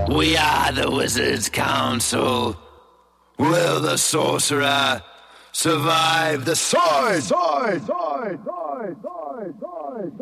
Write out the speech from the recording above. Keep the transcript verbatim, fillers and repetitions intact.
We are the Wizards Council. Will the sorcerer survive the sword? Sword! Sword! Sword! Sword! Sword!